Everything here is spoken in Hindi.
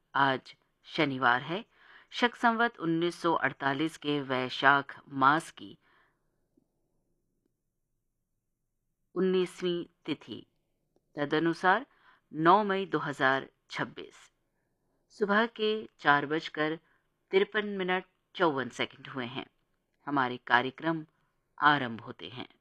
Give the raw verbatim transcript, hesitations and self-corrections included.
आज शनिवार है। शक संवत उन्नीस सौ अड़तालीस के वैशाख मास की उन्नीसवीं तिथि, तदनुसार नौ मई दो हज़ार छब्बीस। सुबह के चार बजकर तिरपन मिनट चौवन सेकंड हुए हैं। हमारे कार्यक्रम आरंभ होते हैं।